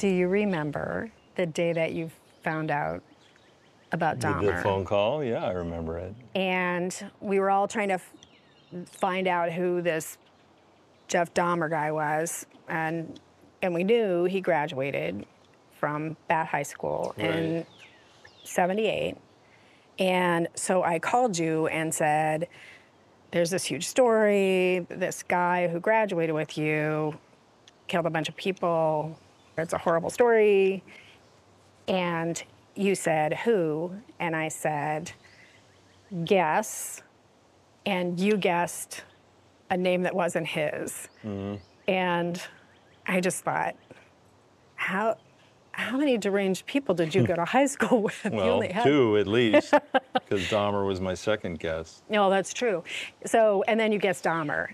Do you remember the day that you found out about Dahmer? The phone call? Yeah, I remember it. And we were all trying to find out who this Jeff Dahmer guy was, and we knew he graduated from Bath High School in '78. And so I called you and said, there's this huge story, this guy who graduated with you killed a bunch of people. It's a horrible story. And you said, who? And I said, guess. And you guessed a name that wasn't his. Mm-hmm. And I just thought, how many deranged people did you go to high school with? Well, two at least, because Dahmer was my second guess. No, that's true. So, and then you guessed Dahmer.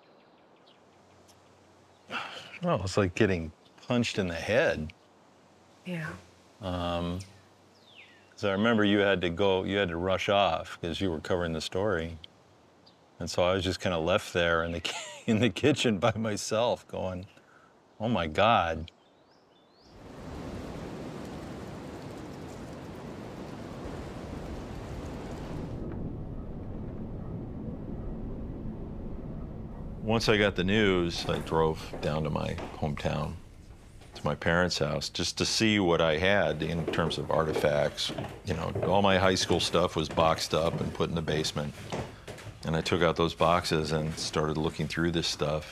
Well, it's like getting punched in the head. Yeah. So I remember you had to rush off because you were covering the story. And so I was just kind of left there in the kitchen by myself going, oh my God. Once I got the news, I drove down to my hometown, to my parents' house, just to see what I had in terms of artifacts. You know, all my high school stuff was boxed up and put in the basement. And I took out those boxes and started looking through this stuff.